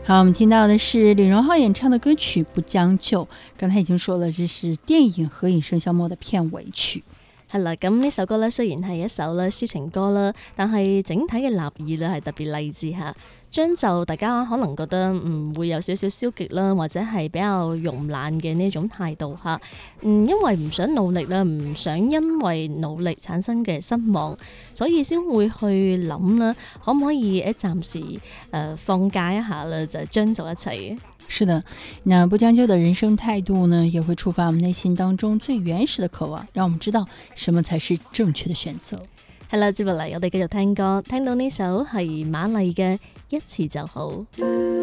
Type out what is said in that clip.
好，我們聽到的是李榮浩演唱的歌曲《不將就》，剛才已經說了，這是電影《何以笙簫默》的片尾曲。 係啦，咁呢首歌咧雖然係一首咧抒情歌啦，但係整體嘅立意咧係特別勵志嚇。將就大家可能覺得會有少少消極啦，或者係比較慵懶嘅呢種態度嚇。因為唔想努力啦，唔想因為努力產生嘅失望，所以先會去諗啦，可唔可以暫時放假一下啦，就將就一切。 是的，那不將就的人生態度呢，也會觸發我們內心當中最原始的渴望，讓我們知道什麼才是正確的選擇。 係啦，接落嚟我哋繼續聽歌，聽到呢首係馬麗嘅《一次就好》。